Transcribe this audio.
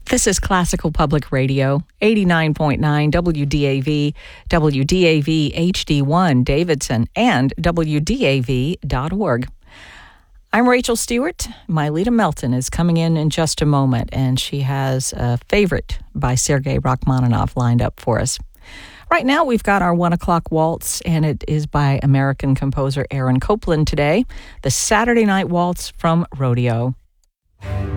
This is Classical Public Radio, 89.9 WDAV, WDAV HD1 Davidson, and WDAV.org. I'm Rachel Stewart. Mylita Melton is coming in just a moment, and she has a favorite by Sergei Rachmaninoff lined up for us. Right now, we've got our 1 o'clock waltz, and it is by American composer Aaron Copland today, the Saturday Night Waltz from Rodeo.